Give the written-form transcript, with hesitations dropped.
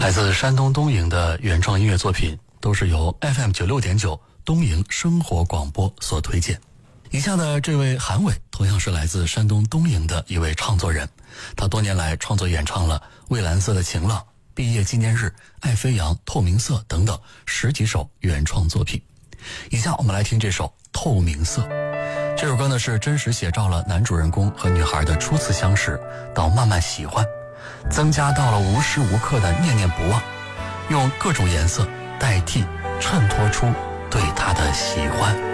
来自山东东营的原创音乐作品，都是由 FM96.9 东营生活广播所推荐。以下的这位韩伟同样是来自山东东营的一位创作人，他多年来创作演唱了《蔚蓝色的晴朗》、《毕业纪念日》、《爱飞扬》、《透明色》等等10几首原创作品。以下我们来听这首《透明色》。这首歌呢是真实写照了男主人公和女孩的初次相识到慢慢喜欢，增加到了无时无刻的念念不忘，用各种颜色代替衬托出对他的喜欢。